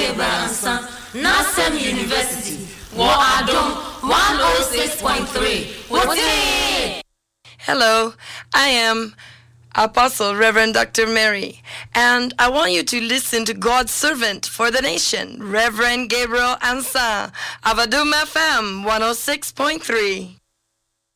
Gabriel Ansa, Nasem University, Adom 106.3. What's it? Hello, I am Apostle Reverend Dr. Mary, and I want you to listen to God's servant for the nation, Reverend Gabriel Ansa, of Adom FM 106.3.